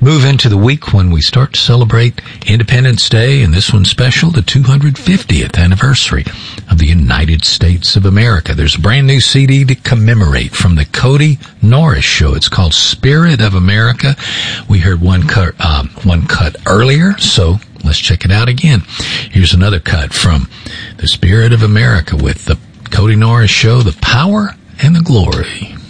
move into the week when we start to celebrate Independence Day, and this one's special, the 250th anniversary of the United States of America. There's a brand new CD to commemorate from the Cody Norris Show. It's called Spirit of America. We heard one cut earlier, so let's check it out again. Here's another cut from the Spirit of America with the Cody Norris Show, The Power and the Glory.